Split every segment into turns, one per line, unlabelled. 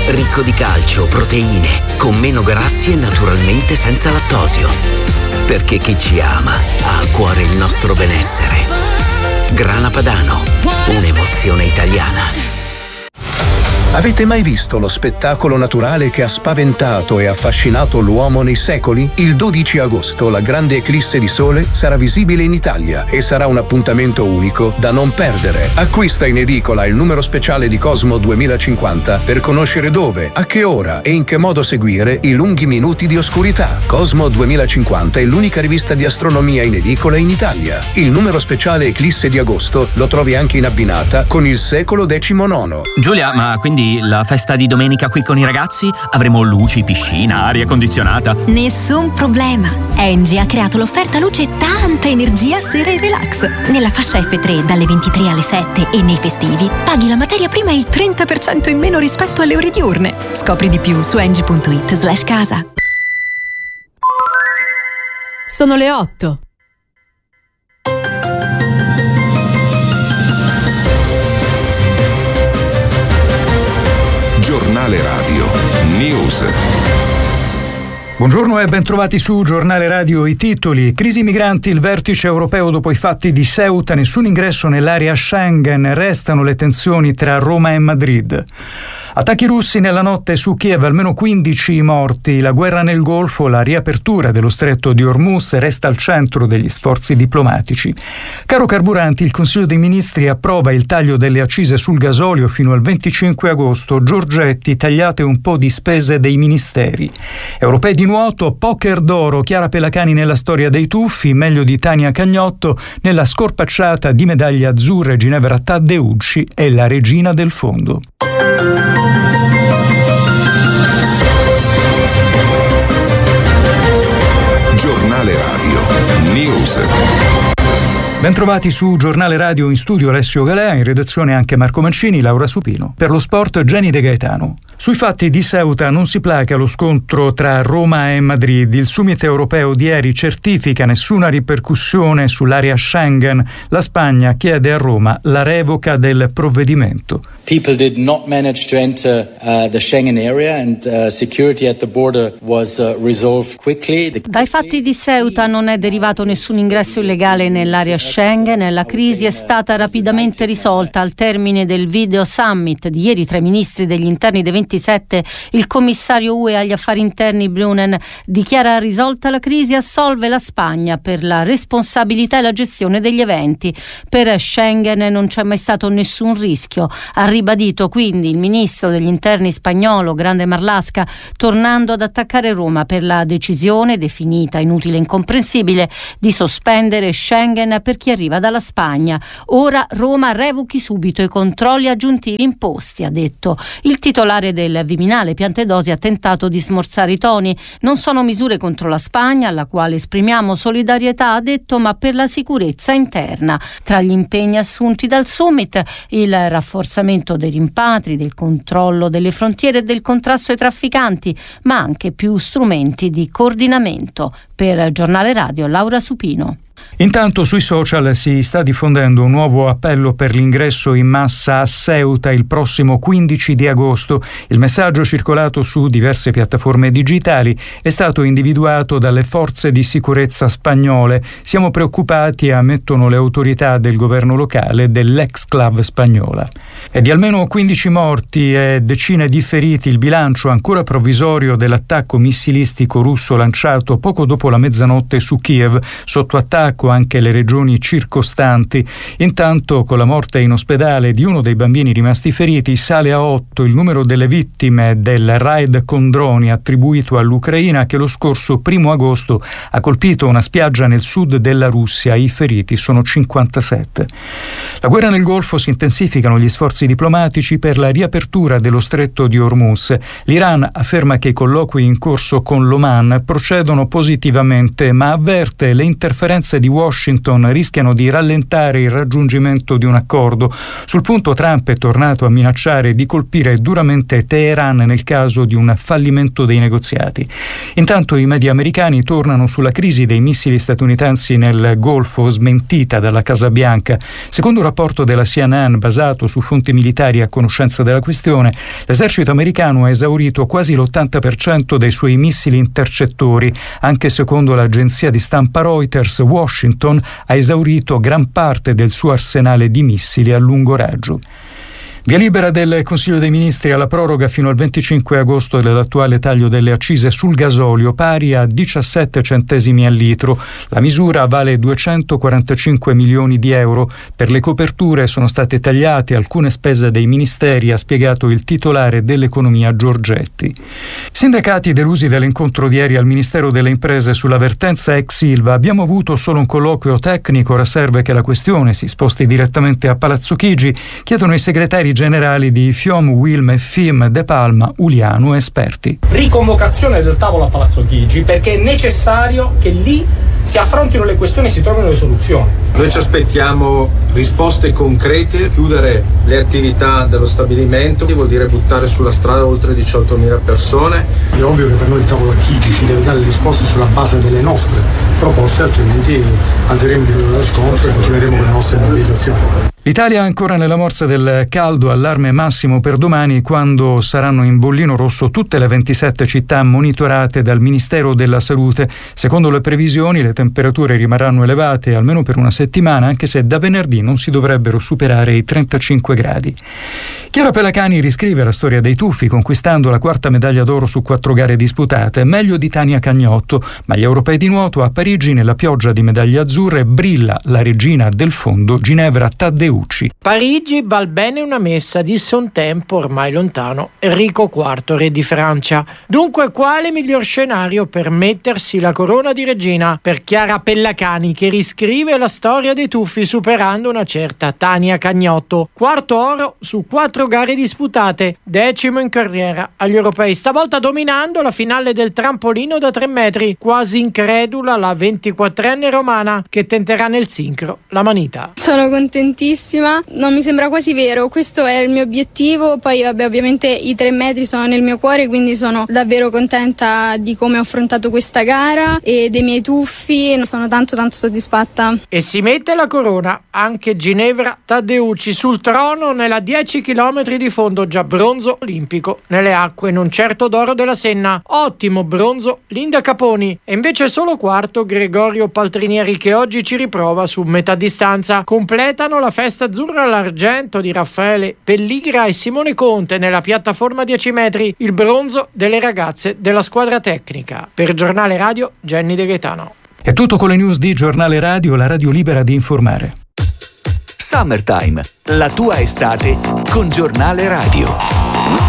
ricco di calcio, proteine, con meno grassi e naturalmente senza lattosio. Perché chi ci ama ha a cuore il nostro benessere. Grana Padano, un'emozione italiana.
Avete mai visto lo spettacolo naturale che ha spaventato e affascinato l'uomo nei secoli? Il 12 agosto la grande eclisse di sole sarà visibile in Italia e sarà un appuntamento unico da non perdere. Acquista in edicola il numero speciale di Cosmo 2050 per conoscere dove, a che ora e in che modo seguire i lunghi minuti di oscurità. Cosmo 2050 è l'unica rivista di astronomia in edicola in Italia. Il numero speciale eclisse di agosto lo trovi anche in abbinata con il secolo XIX.
Giulia, ma quindi la festa di domenica qui con i ragazzi? Avremo luci, piscina, aria condizionata?
Nessun problema. Engie ha creato l'offerta luce tanta energia sera e relax. Nella fascia F3 dalle 23 alle 7 e nei festivi paghi la materia prima il 30% in meno rispetto alle ore diurne. Scopri di più su engie.it/casa.
Sono le 8.
Giornale Radio News.
Buongiorno e bentrovati su Giornale Radio. I titoli: crisi migranti, il vertice europeo dopo i fatti di Ceuta, nessun ingresso nell'area Schengen, restano le tensioni tra Roma e Madrid. Attacchi russi nella notte su Kiev, almeno 15 morti, la guerra nel Golfo, la riapertura dello stretto di Hormuz resta al centro degli sforzi diplomatici. Caro carburanti, il Consiglio dei Ministri approva il taglio delle accise sul gasolio fino al 25 agosto. Giorgetti, tagliate un po' di spese dei ministeri. Europei di nuoto, poker d'oro, Chiara Pelacani nella storia dei tuffi, meglio di Tania Cagnotto nella scorpacciata di medaglie azzurre. Ginevra Taddeucci è la regina del fondo.
Giornale Radio News.
Bentrovati su Giornale Radio, in studio Alessio Galea, in redazione anche Marco Mancini, Laura Supino. Per lo sport Jenny De Gaetano. Sui fatti di Ceuta non si placa lo scontro tra Roma e Madrid. Il summit europeo di ieri certifica nessuna ripercussione sull'area Schengen. La Spagna chiede a Roma la revoca del provvedimento.
People did not manage to enter the Schengen area and security at the border was resolved quickly.
Dai fatti di Ceuta non è derivato nessun ingresso illegale nell'area Schengen. La crisi è stata rapidamente risolta al termine del video summit di ieri tra i ministri degli interni dei 27. Il commissario UE agli affari interni Brunen dichiara risolta la crisi e assolve la Spagna per la responsabilità e la gestione degli eventi. Per Schengen non c'è mai stato nessun rischio, ha ribadito quindi il ministro degli interni spagnolo Grande Marlaska, tornando ad attaccare Roma per la decisione, definita inutile e incomprensibile, di sospendere Schengen per chi arriva dalla Spagna. Ora Roma revochi subito i controlli aggiuntivi imposti, ha detto. Il titolare del Viminale Piantedosi ha tentato di smorzare i toni. Non sono misure contro la Spagna, alla quale esprimiamo solidarietà, ha detto, ma per la sicurezza interna. Tra gli impegni assunti dal summit, il rafforzamento dei rimpatri, del controllo delle frontiere e del contrasto ai trafficanti, ma anche più strumenti di coordinamento. Per Giornale Radio, Laura Supino.
Intanto sui social si sta diffondendo un nuovo appello per l'ingresso in massa a Ceuta il prossimo 15 di agosto. Il messaggio, circolato su diverse piattaforme digitali, è stato individuato dalle forze di sicurezza spagnole. Siamo preoccupati, ammettono le autorità del governo locale dell'ex-clav spagnola. È di almeno 15 morti e decine di feriti il bilancio ancora provvisorio dell'attacco missilistico russo lanciato poco dopo la mezzanotte su Kiev, sotto attacco anche le regioni circostanti. Intanto, con la morte in ospedale di uno dei bambini rimasti feriti, sale a 8 il numero delle vittime del raid con droni attribuito all'Ucraina, che lo scorso 1 agosto ha colpito una spiaggia nel sud della Russia. I feriti sono 57. La guerra nel Golfo, si intensificano gli sforzi diplomatici per la riapertura dello stretto di Hormuz. L'Iran afferma che i colloqui in corso con l'Oman procedono positivamente, ma avverte le interferenze di Washington rischiano di rallentare il raggiungimento di un accordo. Sul punto Trump è tornato a minacciare di colpire duramente Teheran nel caso di un fallimento dei negoziati. Intanto i media americani tornano sulla crisi dei missili statunitensi nel Golfo, smentita dalla Casa Bianca. Secondo un rapporto della CNN basato su fonti militari a conoscenza della questione, l'esercito americano ha esaurito quasi l'80% dei suoi missili intercettori. Anche secondo l'agenzia di stampa Reuters, Washington ha esaurito gran parte del suo arsenale di missili a lungo raggio. Via libera del Consiglio dei Ministri alla proroga fino al 25 agosto dell'attuale taglio delle accise sul gasolio pari a 17 centesimi al litro. La misura vale 245 milioni di euro. Per le coperture sono state tagliate alcune spese dei ministeri, ha spiegato il titolare dell'economia Giorgetti. Sindacati delusi dall'incontro di ieri al Ministero delle Imprese sulla vertenza ex Ilva. Abbiamo avuto solo un colloquio tecnico, ora serve che la questione si sposti direttamente a Palazzo Chigi, chiedono i segretari generali di FIOM, Wilm e FIM, De Palma, Uliano, esperti.
Riconvocazione del tavolo a Palazzo Chigi perché è necessario che lì si affrontino le questioni e si trovino le soluzioni.
Noi ci aspettiamo risposte concrete, chiudere le attività dello stabilimento vuol dire buttare sulla strada oltre 18.000 persone.
È ovvio che per noi il tavolo a Chigi ci deve dare le risposte sulla base delle nostre proposte, altrimenti alzeremo il livello dello scontro e continueremo con le nostre mobilitazioni.
L'Italia è ancora nella morsa del caldo, allarme massimo per domani quando saranno in bollino rosso tutte le 27 città monitorate dal Ministero della Salute. Secondo le previsioni le temperature rimarranno elevate almeno per una settimana, anche se da venerdì non si dovrebbero superare i 35 gradi. Chiara Pelacani riscrive la storia dei tuffi conquistando la 4ª medaglia d'oro su 4 gare disputate, meglio di Tania Cagnotto, ma agli europei di nuoto a Parigi nella pioggia di medaglie azzurre brilla la regina del fondo Ginevra Taddeucci.
Parigi val bene una messa, disse un tempo ormai lontano Enrico IV, re di Francia. Dunque quale miglior scenario per mettersi la corona di regina per Chiara Pelacani, che riscrive la storia dei tuffi superando una certa Tania Cagnotto. 4° oro su 4 gare disputate, 10° in carriera agli europei, stavolta dominando la finale del trampolino da 3 metri, quasi incredula la 24enne romana che tenterà nel sincro la manita.
Sono contentissima, non mi sembra quasi vero, questo è il mio obiettivo, poi ovviamente i 3 metri sono nel mio cuore, quindi sono davvero contenta di come ho affrontato questa gara e dei miei tuffi, sono tanto soddisfatta.
E si mette la corona anche Ginevra Taddeucci sul trono nella 10 km di fondo, già bronzo olimpico nelle acque, non certo d'oro della Senna. Ottimo bronzo Linda Caponi e invece solo 4° Gregorio Paltrinieri, che oggi ci riprova su metà distanza. Completano la festa azzurra l'argento di Raffaele Pelligra e Simone Conte nella piattaforma 10 metri, il bronzo delle ragazze della squadra tecnica. Per Giornale Radio, Jenny De Gaetano.
È tutto con le news di Giornale Radio, la radio libera di informare.
Summertime, la tua estate con Giornale Radio.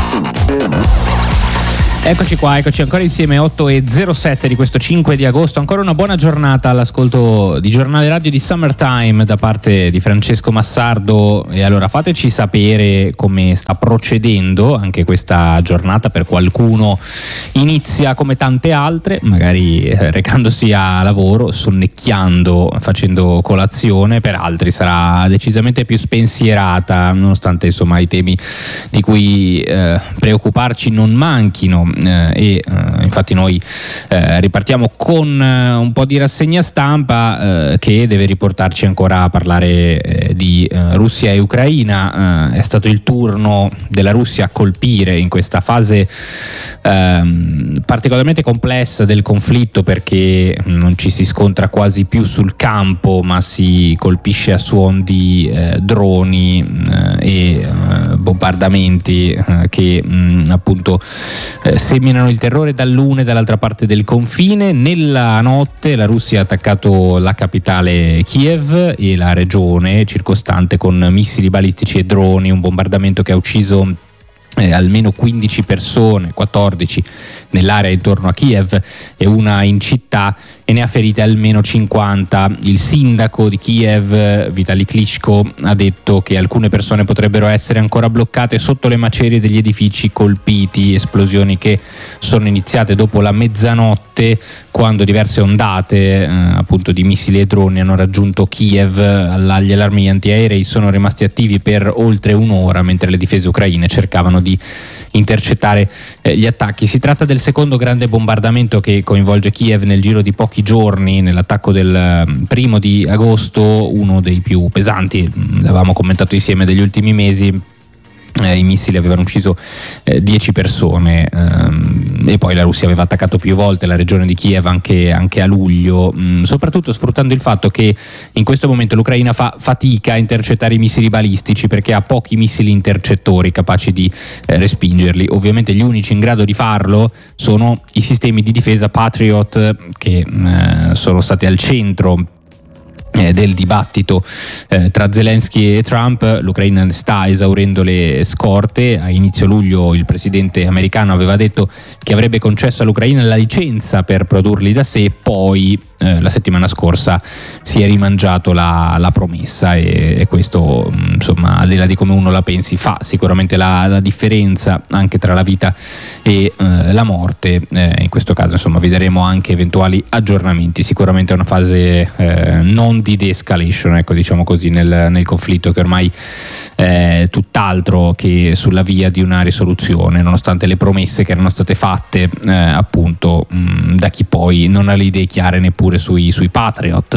Eccoci ancora insieme, 8:07 di questo 5 di agosto. Ancora una buona giornata all'ascolto di Giornale Radio di Summertime da parte di Francesco Massardo. E allora fateci sapere come sta procedendo anche questa giornata. Per qualcuno inizia come tante altre, magari recandosi a lavoro, sonnecchiando, facendo colazione. Per altri sarà decisamente più spensierata, nonostante insomma i temi di cui preoccuparci non manchino. Infatti noi ripartiamo con un po' di rassegna stampa che deve riportarci ancora a parlare di Russia e Ucraina. È stato il turno della Russia a colpire in questa fase particolarmente complessa del conflitto, perché non ci si scontra quasi più sul campo, ma si colpisce a suon di droni e bombardamenti che appunto seminano il terrore dall'una e dall'altra parte del confine. Nella notte la Russia ha attaccato la capitale Kiev e la regione circostante con missili balistici e droni, un bombardamento che ha ucciso almeno 15 persone, 14 nell'area intorno a Kiev e una in città, e ne ha ferite almeno 50. Il sindaco di Kiev, Vitali Klitschko, ha detto che alcune persone potrebbero essere ancora bloccate sotto le macerie degli edifici colpiti, esplosioni che sono iniziate dopo la mezzanotte, quando diverse ondate appunto di missili e droni hanno raggiunto Kiev. Gli allarmi antiaerei sono rimasti attivi per oltre un'ora mentre le difese ucraine cercavano di intercettare gli attacchi. Si tratta del secondo grande bombardamento che coinvolge Kiev nel giro di pochi giorni. Nell'attacco del 1 di agosto, uno dei più pesanti, l'avevamo commentato insieme, degli ultimi mesi, i missili avevano ucciso 10 persone, e poi la Russia aveva attaccato più volte la regione di Kiev anche a luglio, soprattutto sfruttando il fatto che in questo momento l'Ucraina fa fatica a intercettare i missili balistici, perché ha pochi missili intercettori capaci di respingerli. Ovviamente gli unici in grado di farlo sono i sistemi di difesa Patriot, che sono stati al centro del dibattito tra Zelensky e Trump. L'Ucraina sta esaurendo le scorte. A inizio luglio il presidente americano aveva detto che avrebbe concesso all'Ucraina la licenza per produrli da sé, poi la settimana scorsa si è rimangiato la promessa, e questo, insomma, al di là di come uno la pensi, fa sicuramente la differenza anche tra la vita e la morte. In questo caso, insomma, vedremo anche eventuali aggiornamenti. Sicuramente è una fase non di de-escalation, ecco, diciamo così, nel conflitto, che ormai è tutt'altro che sulla via di una risoluzione, nonostante le promesse che erano state fatte appunto da chi poi non ha le idee chiare neppure sui Patriot.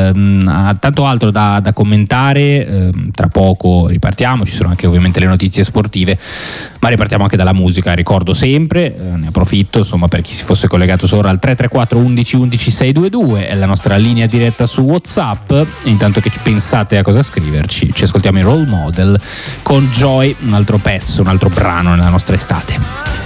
Tanto altro da commentare. Tra poco ripartiamo, ci sono anche ovviamente le notizie sportive, ma ripartiamo anche dalla musica. Ricordo sempre, ne approfitto, insomma, per chi si fosse collegato solo al 334 11 11 622 è la nostra linea diretta su WhatsApp. E intanto che pensate a cosa scriverci, ci ascoltiamo i Role Model con Joy, un altro pezzo, un altro brano nella nostra estate.